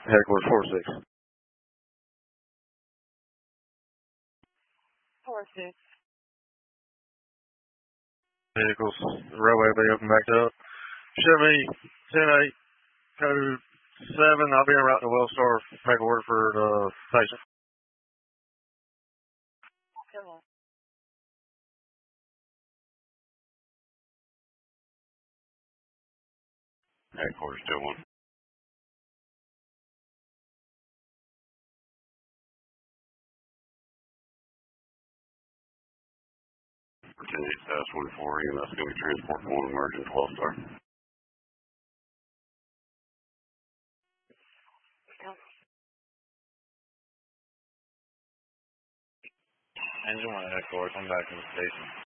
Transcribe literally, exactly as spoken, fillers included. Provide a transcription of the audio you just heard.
Headquarters four six. Four six. Vehicles, railway will be open back up. Chevy ten eight, code seven. I'll be en route to Wellstar paperwork for the patient. Headquarters two one. ten eight status twenty-four, E M S going to be transport one emergent twelve star. Engine one headquarters, I'm back in the station.